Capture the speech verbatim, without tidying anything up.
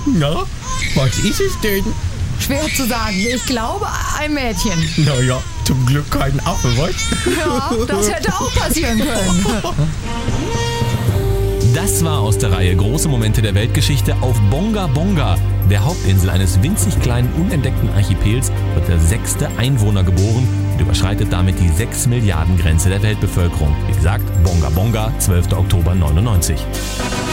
Na, was ist es denn? Schwer zu sagen. Ich glaube, ein Mädchen. Naja, zum Glück kein Affe, was? Ja, das hätte auch passieren können. Das war aus der Reihe Große Momente der Weltgeschichte auf Bonga Bonga, der Hauptinsel eines winzig kleinen, unentdeckten Archipels, wird der sechste Einwohner geboren und überschreitet damit die sechs Milliarden Grenze der Weltbevölkerung. Wie gesagt, Bonga Bonga, zwölfter Oktober neunundneunzig.